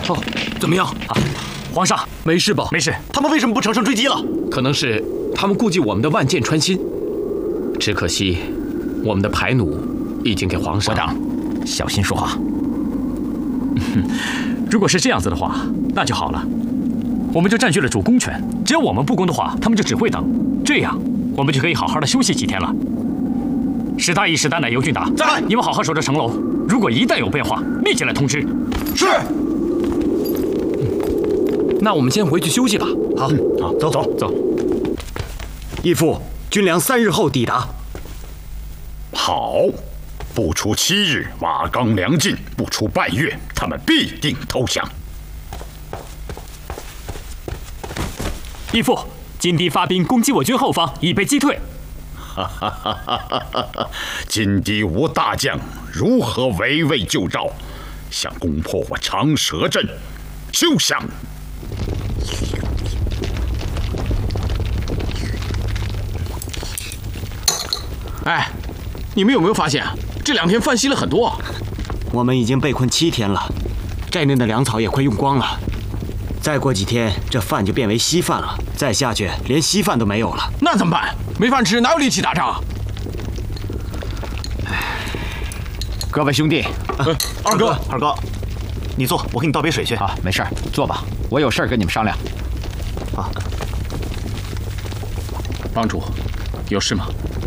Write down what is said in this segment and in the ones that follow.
哦，怎么样啊？皇上，没事吧？没事。 他们为什么不乘胜追击了？ 可能是他们顾忌我们的万箭穿心，只可惜我们的排弩已经给皇上。 国长，小心说话。 如果是这样子的话，那就好了。我们就占据了主攻权，只要我们不攻的话，他们就只会等。这样，我们就可以好好的休息几天了。史大义、史大奶、尤俊达， 在， 你们好好守着城楼。如果一旦有变化，立即来通知。 是。 那我们先回去休息吧。 好，好，走走走。 义父，军粮3日后抵达。 好，不出7日，瓦岗粮尽；不出半月，他们必定投降。 义父，金堤发兵攻击我军后方，已被击退。 金堤无大将，如何围魏救赵？想攻破我长蛇阵，休想！ 哎，你们有没有发现啊？这2天饭稀了很多。 我们已经被困7天了，寨内的粮草也快用光了。再过几天，这饭就变为稀饭了。再下去，连稀饭都没有了。 那怎么办？没饭吃，哪有力气打仗啊？ 各位兄弟， 二哥，你坐，我给你倒杯水去。 啊，没事儿，坐吧。我有事儿跟你们商量。 啊， 帮主，有事吗？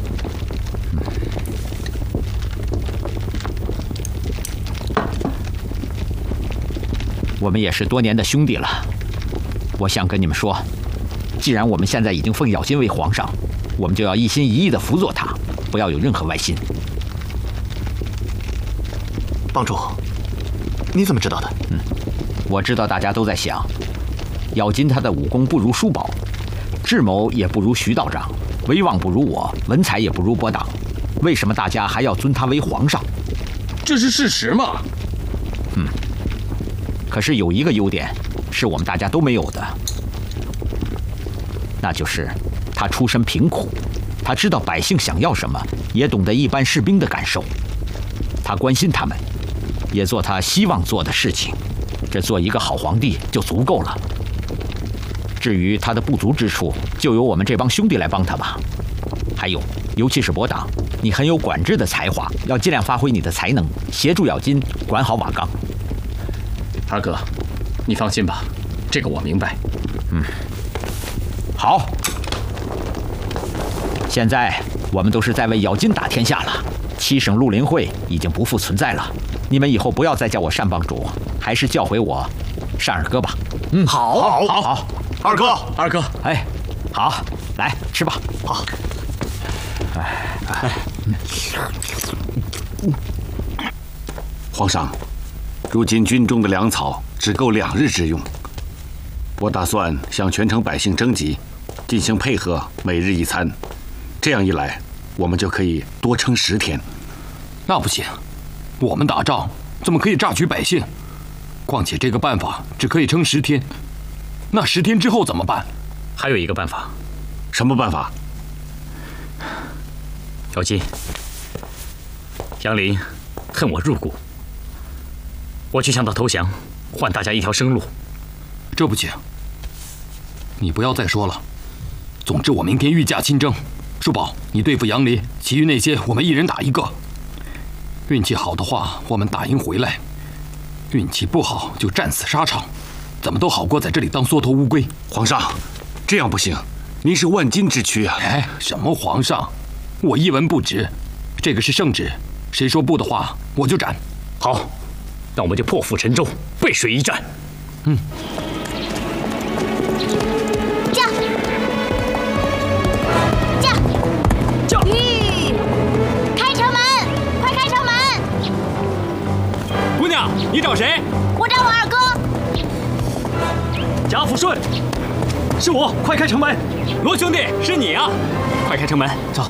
我们也是多年的兄弟了，我想跟你们说，既然我们现在已经奉咬金为皇上，我们就要一心一意地辅佐他，不要有任何外心。 帮主，你怎么知道的？ 我知道大家都在想，咬金他的武功不如叔宝，智谋也不如徐道长，威望不如我，文采也不如伯党，为什么大家还要尊他为皇上？ 这是事实嘛。 可是有一个优点是我们大家都没有的，那就是他出身贫苦，他知道百姓想要什么，也懂得一般士兵的感受，他关心他们，也做他希望做的事情，这做一个好皇帝就足够了。至于他的不足之处，就由我们这帮兄弟来帮他吧。还有，尤其是伯党，你很有管制的才华，要尽量发挥你的才能，协助咬金管好瓦岗。 二哥，你放心吧，这个我明白。 好。现在我们都是在为咬金打天下了，7省绿林会已经不复存在了。你们以后不要再叫我单帮主，还是叫回我单二哥吧。 好，二哥， 哎，好，来吃吧。 好。 皇上，如今军中的粮草只够2日之用，我打算向全城百姓征集，进行配合，每日1餐。这样一来，我们就可以多撑10天。 那不行，我们打仗怎么可以榨取百姓？况且这个办法只可以撑10天，那10天之后怎么办？ 还有一个办法。 什么办法？ 咬金，杨林恨我入骨，我去向他投降，换大家一条生路。 这不行，你不要再说了。总之，我明天御驾亲征。叔宝，你对付杨林，其余那些我们一人打1个。运气好的话，我们打赢回来；运气不好，就战死沙场。怎么都好过在这里当缩头乌龟。 皇上，这样不行，您是万金之躯啊！ 哎，什么皇上？我一文不值，这个是圣旨，谁说不的话，我就斩。 好，那我们就破釜沉舟，背水一战。 驾！开城门！快开城门！ 姑娘，你找谁？ 我找我二哥。 贾府顺，是我，快开城门！罗兄弟，是你啊！快开城门，走。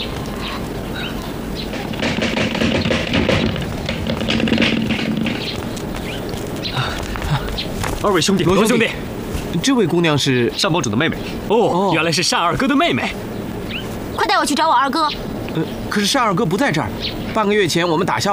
2位兄弟， 罗兄弟， 这位姑娘是单帮主的妹妹。 哦，原来是单二哥的妹妹。 快带我去找我二哥。 可是单二哥不在这儿，半个月前我们打下